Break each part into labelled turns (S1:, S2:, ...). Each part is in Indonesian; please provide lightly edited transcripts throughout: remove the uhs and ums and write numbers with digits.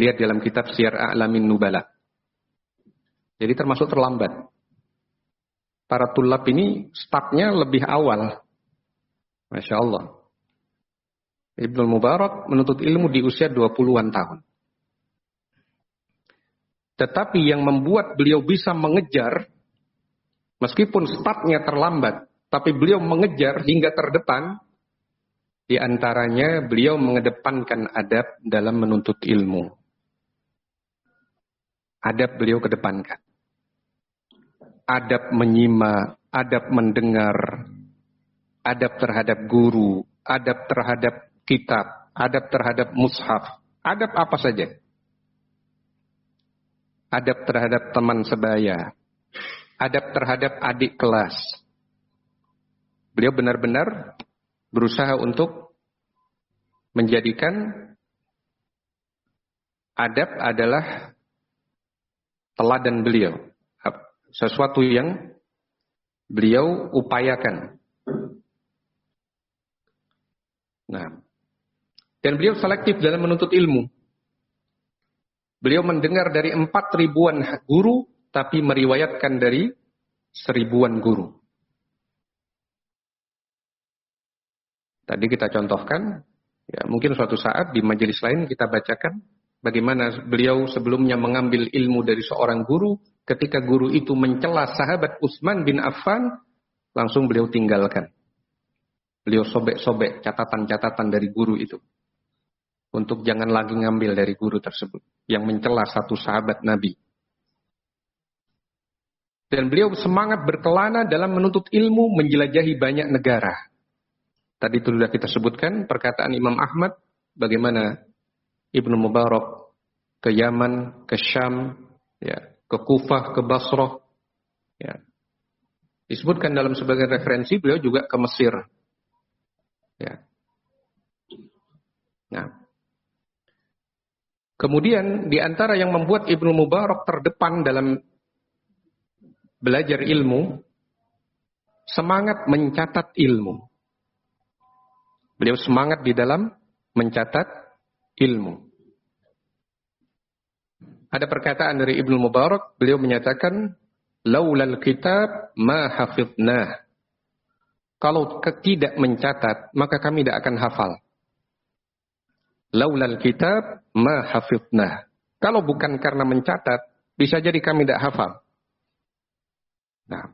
S1: Lihat dalam kitab Syiar A'lamin Nubala. Jadi termasuk terlambat. Para tulab ini startnya lebih awal. Masya Allah. Ibnu Mubarak menuntut ilmu di usia 20-an tahun. Tetapi yang membuat beliau bisa mengejar, meskipun startnya terlambat, tapi beliau mengejar hingga terdepan, di antaranya beliau mengedepankan adab dalam menuntut ilmu. Adab beliau kedepankan. Adab menyimak, adab mendengar, adab terhadap guru, adab terhadap kitab, adab terhadap mushaf, adab apa saja. Adab terhadap teman sebaya, adab terhadap adik kelas. Beliau benar-benar berusaha untuk menjadikan adab adalah teladan beliau. Sesuatu yang beliau upayakan. Nah, dan beliau selektif dalam menuntut ilmu. Beliau mendengar dari 4.000-an guru, tapi meriwayatkan dari 1.000-an guru. Tadi kita contohkan, ya mungkin suatu saat di majelis lain kita bacakan bagaimana beliau sebelumnya mengambil ilmu dari seorang guru. Ketika guru itu mencela sahabat Utsman bin Affan, langsung beliau tinggalkan. Beliau sobek-sobek catatan-catatan dari guru itu. Untuk jangan lagi ngambil dari guru tersebut. Yang mencela satu sahabat Nabi. Dan beliau semangat berkelana dalam menuntut ilmu, menjelajahi banyak negara. Tadi itu sudah kita sebutkan perkataan Imam Ahmad. Bagaimana Ibnu Mubarak ke Yaman, ke Syam, ya, ke Kufah, ke Basrah. Ya. Disebutkan dalam sebagian referensi, beliau juga ke Mesir. Ya. Nah. Kemudian di antara yang membuat Ibnu Mubarak terdepan dalam belajar ilmu, semangat mencatat ilmu. Beliau semangat di dalam mencatat ilmu. Ada perkataan dari Ibnu Mubarak, beliau menyatakan, laulal kitab ma hafidnah. Kalau tidak mencatat, maka kami tidak akan hafal. Laulal kitab ma hafidnah. Kalau bukan karena mencatat, bisa jadi kami tidak hafal. Nah,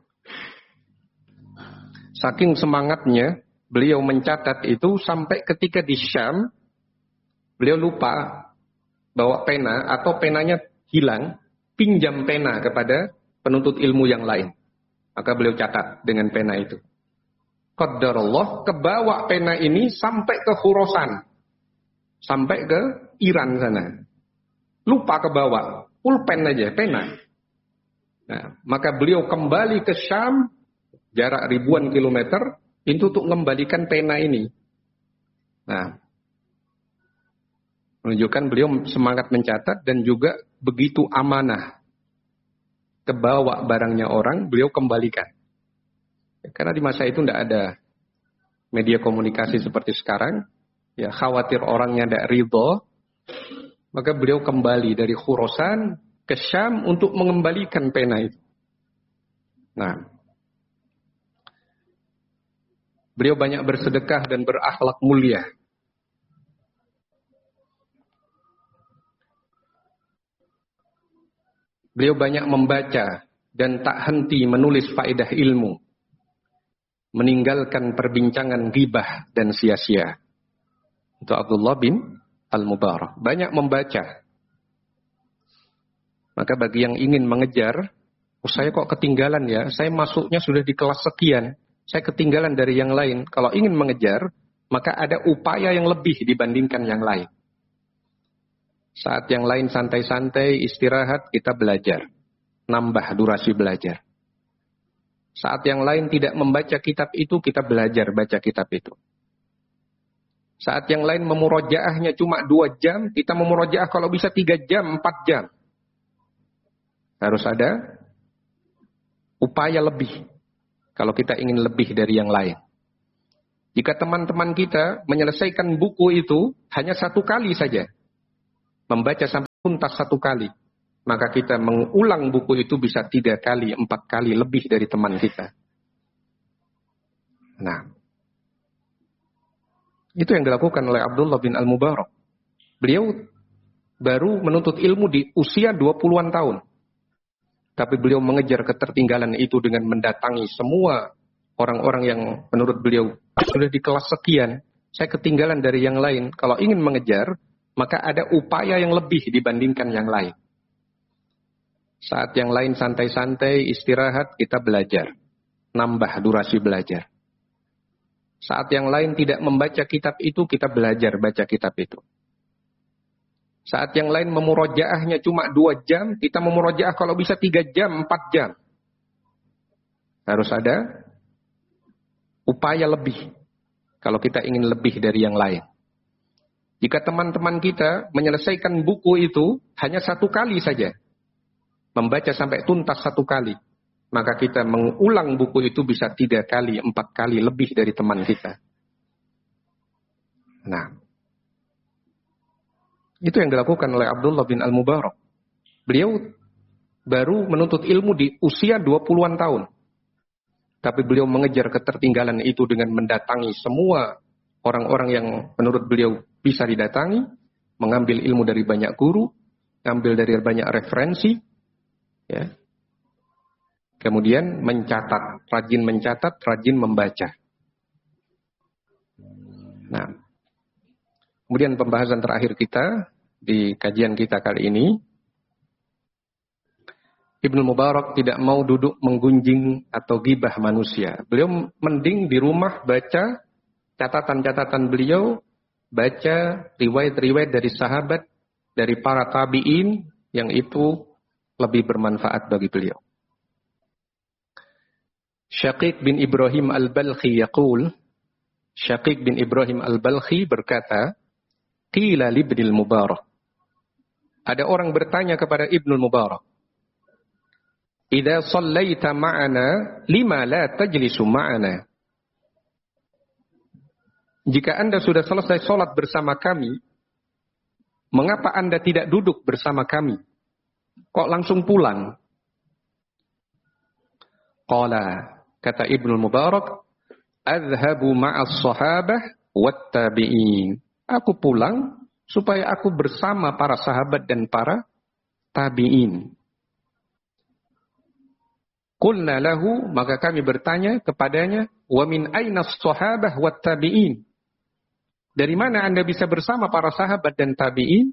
S1: saking semangatnya, beliau mencatat itu sampai ketika di Syam, beliau lupa bawa pena atau penanya hilang, pinjam pena kepada penuntut ilmu yang lain. Maka beliau catat dengan pena itu. Qadarullah, kebawa pena ini sampai ke Khurasan. Sampai ke Iran sana. Lupa kebawa, pulpen aja, pena. Nah, maka beliau kembali ke Syam, jarak ribuan kilometer, itu untuk mengembalikan pena ini. Nah, menunjukkan beliau semangat mencatat dan juga begitu amanah. Kebawa barangnya orang, beliau kembalikan. Karena di masa itu tidak ada media komunikasi seperti sekarang. Ya, khawatir orangnya tidak ridho, maka beliau kembali dari Khurasan ke Syam untuk mengembalikan pena itu. Nah, beliau banyak bersedekah dan berakhlak mulia. Beliau banyak membaca dan tak henti menulis faedah ilmu, meninggalkan perbincangan ghibah dan sia-sia. Itu Abdullah bin Al-Mubarak. Banyak membaca. Maka bagi yang ingin mengejar, saya kok ketinggalan ya, saya masuknya sudah di kelas sekian, saya ketinggalan dari yang lain. Kalau ingin mengejar, maka ada upaya yang lebih dibandingkan yang lain. Saat yang lain santai-santai, istirahat, kita belajar. Nambah durasi belajar. Saat yang lain tidak membaca kitab itu, kita belajar baca kitab itu. Saat yang lain memurojaahnya cuma 2 jam, kita memurojaah kalau bisa 3 jam, 4 jam. Harus ada upaya lebih. Kalau kita ingin lebih dari yang lain. Jika teman-teman kita menyelesaikan buku itu hanya 1 kali saja. Membaca sampai tuntas 1 kali, maka kita mengulang buku itu bisa 3 kali, 4 kali lebih dari teman kita. Nah, itu yang dilakukan oleh Abdullah bin Al-Mubarak. Beliau baru menuntut ilmu di usia 20-an tahun. Tapi beliau mengejar ketertinggalan itu dengan mendatangi semua orang-orang yang menurut beliau sudah di kelas sekian. Saya ketinggalan dari yang lain. Kalau ingin mengejar, maka ada upaya yang lebih dibandingkan yang lain. Saat yang lain santai-santai, istirahat, kita belajar. Nambah durasi belajar. Saat yang lain tidak membaca kitab itu, kita belajar baca kitab itu. Saat yang lain memurojaahnya cuma 2 jam, kita memurojaah kalau bisa 3 jam, 4 jam. Harus ada upaya lebih. Kalau kita ingin lebih dari yang lain. Jika teman-teman kita menyelesaikan buku itu hanya 1 kali saja. Membaca sampai tuntas 1 kali. Maka kita mengulang buku itu bisa 3 kali, 4 kali lebih dari teman kita. Nah, itu yang dilakukan oleh Abdullah bin Al-Mubarak. Beliau baru menuntut ilmu di usia 20-an tahun. Tapi beliau mengejar ketertinggalan itu dengan mendatangi semua orang-orang yang menurut beliau bisa didatangi, mengambil ilmu dari banyak guru, ambil dari banyak referensi, ya. Kemudian mencatat, rajin membaca. Nah, kemudian pembahasan terakhir kita di kajian kita kali ini, Ibnu Mubarak tidak mau duduk menggunjing atau gibah manusia. Beliau mending di rumah baca catatan-catatan beliau, baca riwayat-riwayat dari sahabat, dari para tabi'in, yang itu lebih bermanfaat bagi beliau. Syaqiq bin Ibrahim Al-Balkhi yaqul, Syaqiq bin Ibrahim Al-Balkhi berkata, qila li Ibnul Mubarak. Ada orang bertanya kepada Ibnul Mubarak, idza shallaita ma'ana lima la tajlisu ma'ana? Jika Anda sudah selesai sholat bersama kami, mengapa Anda tidak duduk bersama kami? Kok langsung pulang? Qala, kata Ibnu Mubarak, adhabu ma'as sahabah wat tabi'in. Aku pulang supaya aku bersama para sahabat dan para tabi'in. Qulna lahu, maka kami bertanya kepadanya, wa min aina as-sahabah wat tabi'in? Dari mana Anda bisa bersama para sahabat dan tabi'in?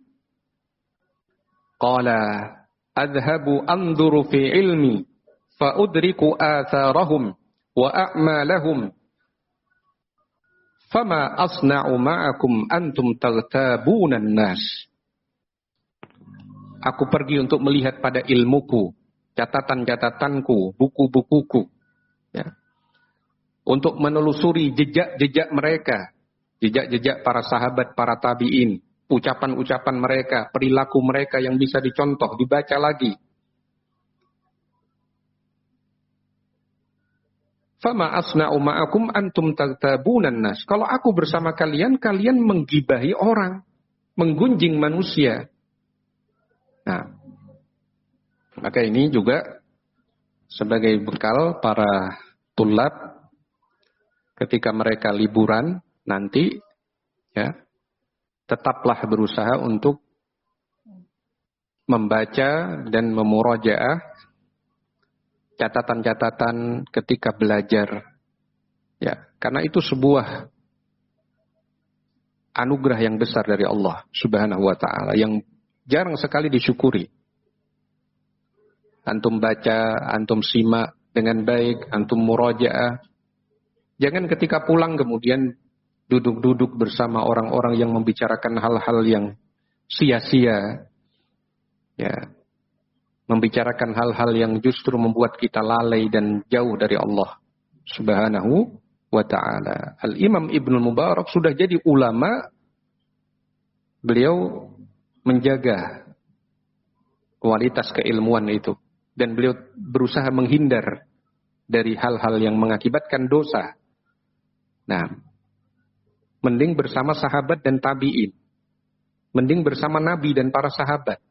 S1: Qala, adhabu anzuru fi ilmi fa udriku atharahum wa a'malahum fama asna'u ma'akum antum taghtabunan nas. Aku pergi untuk melihat pada ilmuku, catatan-catatanku, buku-bukuku, ya, untuk menelusuri jejak-jejak mereka, jejak-jejak para sahabat, para tabi'in, ucapan-ucapan mereka, perilaku mereka yang bisa dicontoh, dibaca lagi. Fama asna'u ma'akum antum taghtabunan nas. Kalau aku bersama kalian, kalian menggibahi orang, menggunjing manusia. Nah, maka ini juga sebagai bekal para tulab ketika mereka liburan nanti, ya, tetaplah berusaha untuk membaca dan memurajaah catatan-catatan ketika belajar, ya, karena itu sebuah anugerah yang besar dari Allah Subhanahu wa taala yang jarang sekali disyukuri. Antum baca, antum simak dengan baik, antum murajaah. Jangan ketika pulang kemudian duduk-duduk bersama orang-orang yang membicarakan hal-hal yang sia-sia, ya, membicarakan hal-hal yang justru membuat kita lalai dan jauh dari Allah Subhanahu wa ta'ala. Al-Imam Ibnu Mubarak sudah jadi ulama, beliau menjaga kualitas keilmuan itu. Dan beliau berusaha menghindar dari hal-hal yang mengakibatkan dosa. Nah, mending bersama sahabat dan tabi'in. Mending bersama Nabi dan para sahabat.